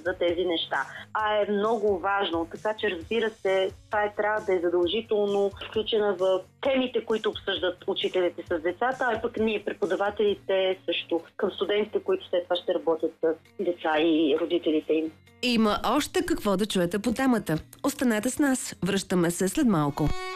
за тези неща. Е много важно, така че разбира се, това трябва да е задължително включена в темите, които обсъждат учителите с децата, а пък ние преподавателите също към студентите, които след това ще работят с деца и родителите им. Има още какво да чуете по темата. Останете с нас. Връщаме се след малко.